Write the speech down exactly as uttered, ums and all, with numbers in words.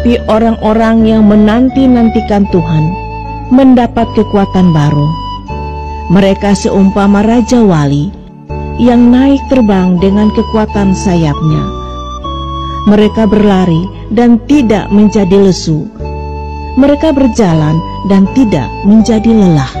Tapi orang-orang yang menanti-nantikan Tuhan mendapat kekuatan baru. Mereka seumpama Raja Wali yang naik terbang dengan kekuatan sayapnya. Mereka berlari dan tidak menjadi lesu. Mereka berjalan dan tidak menjadi lelah.